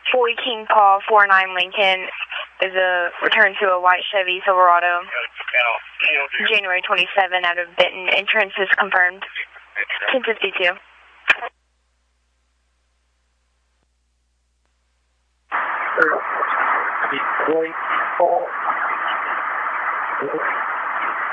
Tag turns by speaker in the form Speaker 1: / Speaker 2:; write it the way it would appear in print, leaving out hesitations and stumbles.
Speaker 1: Boy King Paul 49 Lincoln is a return to a white Chevy Silverado. January 27 out of Benton. Entrance is confirmed. 1052.
Speaker 2: Boy Paul.